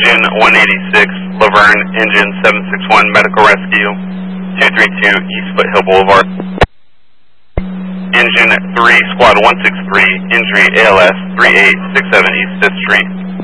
Engine 186, Laverne, Engine 761, Medical Rescue, 232 East Foothill Boulevard. Engine 3, Squad 163, injury ALS 3867 East 5th Street.